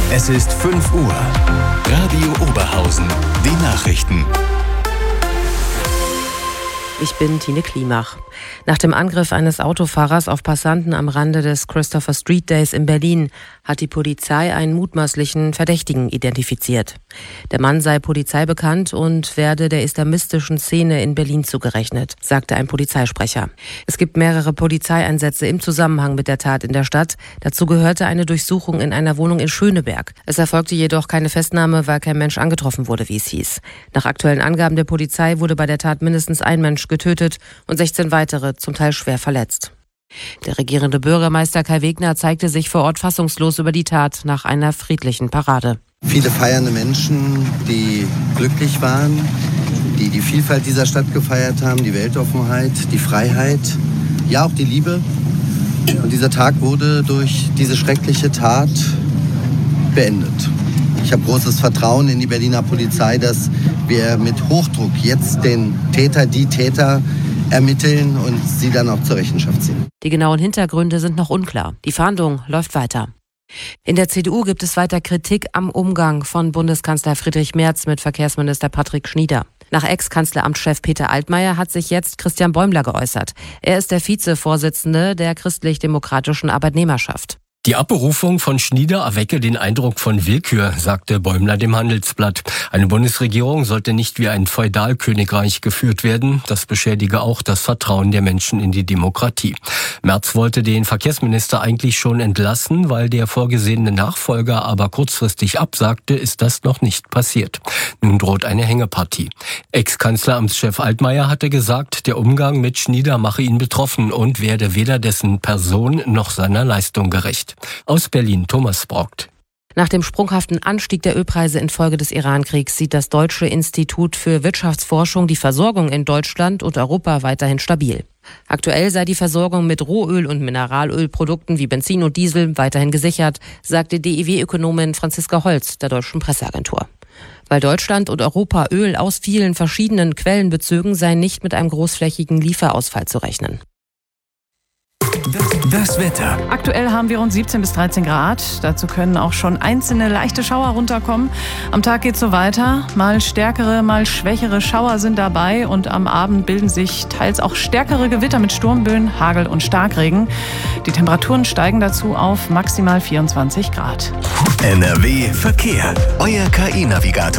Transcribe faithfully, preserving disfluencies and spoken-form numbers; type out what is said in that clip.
Es ist fünf Uhr. Radio Oberhausen. Die Nachrichten. Ich bin Tine Klimach. Nach dem Angriff eines Autofahrers auf Passanten am Rande des Christopher Street Days in Berlin hat die Polizei einen mutmaßlichen Verdächtigen identifiziert. Der Mann sei polizeibekannt und werde der islamistischen Szene in Berlin zugerechnet, sagte ein Polizeisprecher. Es gibt mehrere Polizeieinsätze im Zusammenhang mit der Tat in der Stadt. Dazu gehörte eine Durchsuchung in einer Wohnung in Schöneberg. Es erfolgte jedoch keine Festnahme, weil kein Mensch angetroffen wurde, wie es hieß. Nach aktuellen Angaben der Polizei wurde bei der Tat mindestens ein Mensch getötet und sechzehn weitere zum Teil schwer verletzt. Der regierende Bürgermeister Kai Wegner zeigte sich vor Ort fassungslos über die Tat nach einer friedlichen Parade. Viele feiernde Menschen, die glücklich waren, die die Vielfalt dieser Stadt gefeiert haben, die Weltoffenheit, die Freiheit, ja auch die Liebe. Und dieser Tag wurde durch diese schreckliche Tat beendet. Ich habe großes Vertrauen in die Berliner Polizei, dass wir mit Hochdruck jetzt den Täter, die Täter ermitteln und sie dann auch zur Rechenschaft ziehen. Die genauen Hintergründe sind noch unklar. Die Fahndung läuft weiter. In der C D U gibt es weiter Kritik am Umgang von Bundeskanzler Friedrich Merz mit Verkehrsminister Patrick Schnieder. Nach Ex-Kanzleramtschef Peter Altmaier hat sich jetzt Christian Bäumler geäußert. Er ist der Vizevorsitzende der christlich-demokratischen Arbeitnehmerschaft. Die Abberufung von Schnieder erwecke den Eindruck von Willkür, sagte Bäumler dem Handelsblatt. Eine Bundesregierung sollte nicht wie ein Feudalkönigreich geführt werden. Das beschädige auch das Vertrauen der Menschen in die Demokratie. Merz wollte den Verkehrsminister eigentlich schon entlassen, weil der vorgesehene Nachfolger aber kurzfristig absagte, ist das noch nicht passiert. Nun droht eine Hängepartie. Ex-Kanzleramtschef Altmaier hatte gesagt, der Umgang mit Schnieder mache ihn betroffen und werde weder dessen Person noch seiner Leistung gerecht. Aus Berlin, Thomas Brockt. Nach dem sprunghaften Anstieg der Ölpreise infolge des Irankriegs sieht das Deutsche Institut für Wirtschaftsforschung die Versorgung in Deutschland und Europa weiterhin stabil. Aktuell sei die Versorgung mit Rohöl- und Mineralölprodukten wie Benzin und Diesel weiterhin gesichert, sagte D I W-Ökonomin Franziska Holz der Deutschen Presseagentur. Weil Deutschland und Europa Öl aus vielen verschiedenen Quellen bezögen, sei nicht mit einem großflächigen Lieferausfall zu rechnen. Das Wetter. Aktuell haben wir rund siebzehn bis dreizehn Grad. Dazu können auch schon einzelne leichte Schauer runterkommen. Am Tag geht es so weiter. Mal stärkere, mal schwächere Schauer sind dabei. Und am Abend bilden sich teils auch stärkere Gewitter mit Sturmböen, Hagel und Starkregen. Die Temperaturen steigen dazu auf maximal vierundzwanzig Grad. N R W Verkehr. Euer K I-Navigator.